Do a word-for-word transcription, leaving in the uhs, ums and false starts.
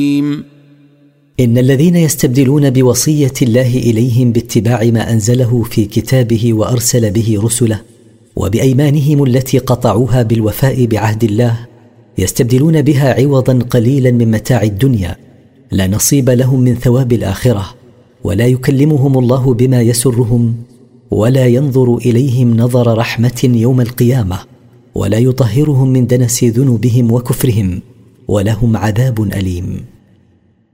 إن الذين يستبدلون بوصية الله إليهم باتباع ما أنزله في كتابه وأرسل به رسله وبأيمانهم التي قطعوها بالوفاء بعهد الله يستبدلون بها عوضا قليلا من متاع الدنيا لا نصيب لهم من ثواب الآخرة، ولا يكلمهم الله بما يسرهم، ولا ينظر إليهم نظر رحمة يوم القيامة، ولا يطهرهم من دنس ذنوبهم وكفرهم، ولهم عذاب أليم.